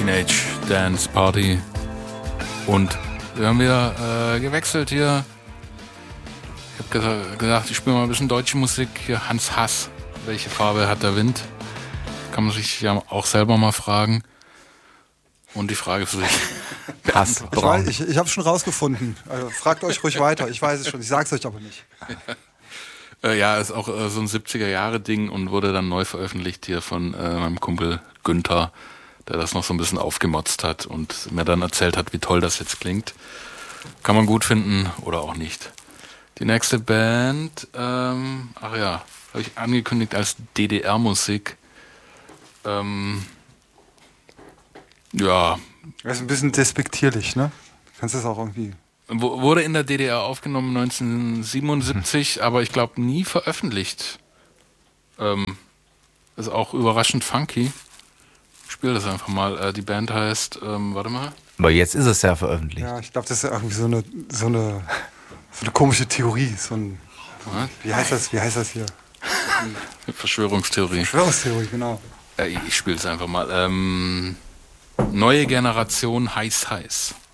Teenage Dance Party. Und wir haben wieder gewechselt hier. Ich habe gesagt, ich spiele mal ein bisschen deutsche Musik. Hier Hans Hass. Welche Farbe hat der Wind? Kann man sich ja auch selber mal fragen. Und die Frage für sich. Hass. Ich habe es schon rausgefunden. Also, fragt euch ruhig weiter. Ich weiß es schon. Ich sag's euch aber nicht. Ja, ist auch so ein 70er-Jahre-Ding und wurde dann neu veröffentlicht hier von meinem Kumpel Günther, der das noch so ein bisschen aufgemotzt hat und mir dann erzählt hat, wie toll das jetzt klingt. Kann man gut finden oder auch nicht. Die nächste Band, habe ich angekündigt als DDR-Musik. Ja. Das ist ein bisschen despektierlich, ne? Kannst du das auch irgendwie... Wurde in der DDR aufgenommen 1977, aber ich glaube nie veröffentlicht. Ist auch überraschend funky. Ich spiele das einfach mal. Die Band heißt, warte mal. Aber jetzt ist es ja veröffentlicht. Ja, ich glaube, das ist irgendwie so eine komische Theorie. Wie heißt das hier? Verschwörungstheorie. Verschwörungstheorie, genau. Ich spiele es einfach mal. Neue Generation heiß.